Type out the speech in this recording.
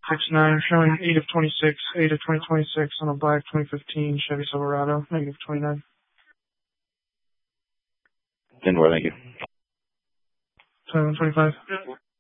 69, showing 8 of 26, 8 of 2026 on a black 2015 Chevy Silverado, negative 29. 10 more, thank you. 2125.